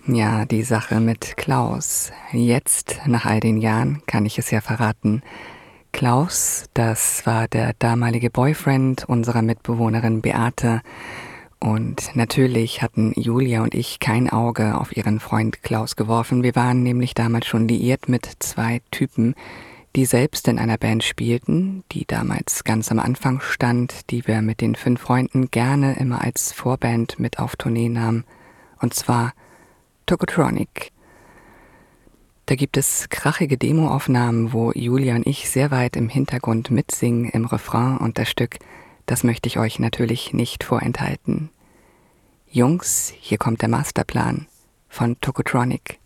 Ja, die Sache mit Klaus. Jetzt, nach all den Jahren, kann ich es ja verraten. Klaus, das war der damalige Boyfriend unserer Mitbewohnerin Beate. Und natürlich hatten Julia und ich kein Auge auf ihren Freund Klaus geworfen. Wir waren nämlich damals schon liiert mit zwei Typen, die selbst in einer Band spielten, die damals ganz am Anfang stand, die wir mit den 5 Freunden gerne immer als Vorband mit auf Tournee nahmen. Und zwar Tokotronic. Da gibt es krachige Demoaufnahmen, wo Julia und ich sehr weit im Hintergrund mitsingen im Refrain, und das Stück, das möchte ich euch natürlich nicht vorenthalten. Jungs, hier kommt der Masterplan von Tokotronic.